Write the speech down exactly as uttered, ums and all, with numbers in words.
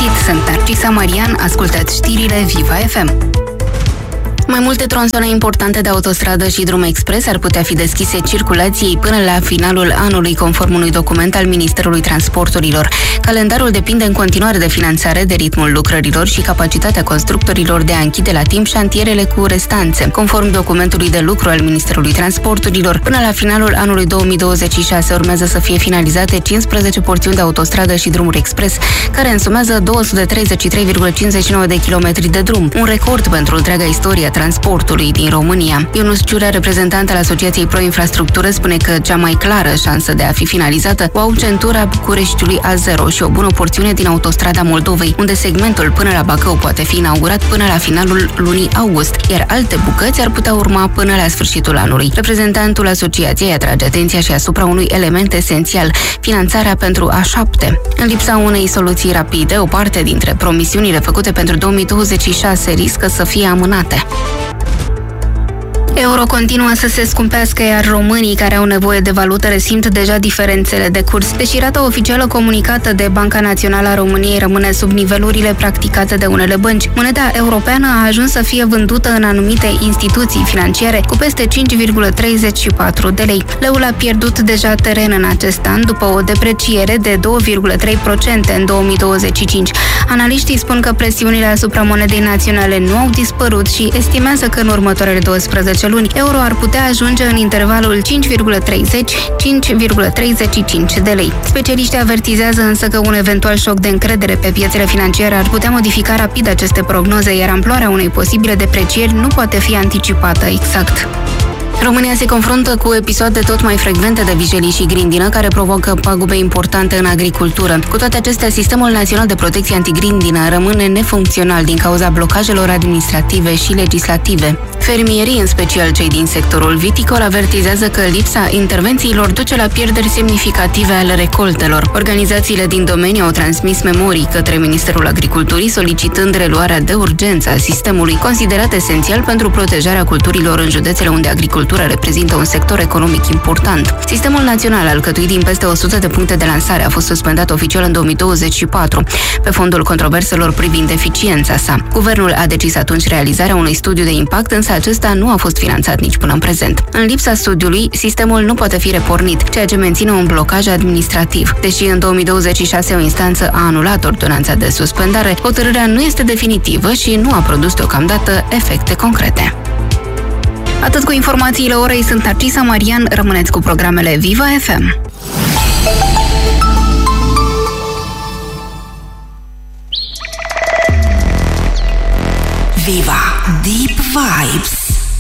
găsit! Sunt Narcisa Marian, ascultați știrile Viva F M. Mai multe tronsoane importante de autostradă și drum expres ar putea fi deschise circulației până la finalul anului, conform unui document al Ministerului Transporturilor. Calendarul depinde în continuare de finanțare, de ritmul lucrărilor și capacitatea constructorilor de a închide la timp șantierele cu restanțe. Conform documentului de lucru al Ministerului Transporturilor, până la finalul anului două mii douăzeci și șase urmează să fie finalizate cincisprezece porțiuni de autostradă și drumuri expres, care însumează două sute treizeci și trei virgulă cincizeci și nouă de kilometri de drum, un record pentru întreaga istorie a transportului din România. Ionus Ciurea, reprezentant al Asociației Pro Infrastructură, spune că cea mai clară șansă de a fi finalizată o au centura Bucureștiului A zero și o bună porțiune din autostrada Moldovei, unde segmentul până la Bacău poate fi inaugurat până la finalul lunii august, iar alte bucăți ar putea urma până la sfârșitul anului. Reprezentantul asociației atrage atenția și asupra unui element esențial, finanțarea pentru A șapte. În lipsa unei soluții rapide, o parte dintre promisiunile făcute pentru două mii douăzeci și șase riscă să fie amânate. Euro continuă să se scumpească, iar românii care au nevoie de valută resimt deja diferențele de curs. Deși rata oficială comunicată de Banca Națională a României rămâne sub nivelurile practicate de unele bănci, moneda europeană a ajuns să fie vândută în anumite instituții financiare cu peste cinci virgulă treizeci și patru de lei. Leul a pierdut deja teren în acest an după o depreciere de două virgulă trei la sută în două mii douăzeci și cinci. Analiștii spun că presiunile asupra monedei naționale nu au dispărut și estimează că în următoarele douăsprezece luni, euro ar putea ajunge în intervalul cinci virgulă treizeci - cinci virgulă treizeci și cinci de lei. Specialiștii avertizează însă că un eventual șoc de încredere pe piețele financiare ar putea modifica rapid aceste prognoze, iar amploarea unei posibile deprecieri nu poate fi anticipată exact. România se confruntă cu episoade tot mai frecvente de vijelii și grindină care provocă pagube importante în agricultură. Cu toate acestea, Sistemul Național de Protecție Antigrindină rămâne nefuncțional din cauza blocajelor administrative și legislative. Fermierii, în special cei din sectorul viticol, avertizează că lipsa intervențiilor duce la pierderi semnificative ale recoltelor. Organizațiile din domeniu au transmis memorii către Ministerul Agriculturii solicitând reluarea de urgență a sistemului, considerat esențial pentru protejarea culturilor în județele unde agricultura reprezintă un sector economic important. Sistemul național, alcătuit din peste o sută de puncte de lansare, a fost suspendat oficial în două mii douăzeci și patru, pe fondul controverselor privind eficiența sa. Guvernul a decis atunci realizarea unui studiu de impact, însă acesta nu a fost finanțat nici până în prezent. În lipsa studiului, sistemul nu poate fi repornit, ceea ce menține un blocaj administrativ. Deși în două mii douăzeci și șase o instanță a anulat ordonanța de suspendare, hotărârea nu este definitivă și nu a produs deocamdată efecte concrete. Atât cu informațiile orei, sunt Narcisa Marian, rămâneți cu programele Viva F M. Viva Deep Vibes.